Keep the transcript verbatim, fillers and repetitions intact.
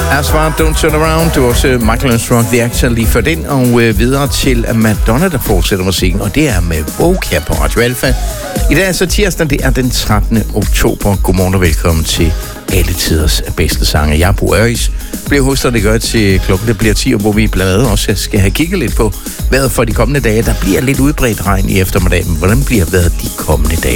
Asphalt, Don't Turn Around. Det var også Michael Armstrong, The Actor, lige ført ind, og øh, videre til Madonna, der fortsætter musikken, og det er med Vogue her på Radio Alpha. I dag er så tirsdag, det er den trettende oktober. Godmorgen og velkommen til alle tiders bedste sange. Jeg er Bo Øris, bliver hos dig, det gør til klokken, det bliver ti, hvor vi blandt andet også skal have kigget lidt på vejret for de kommende dage. Der bliver lidt udbredt regn i eftermiddag, men hvordan bliver vejret de kommende dage?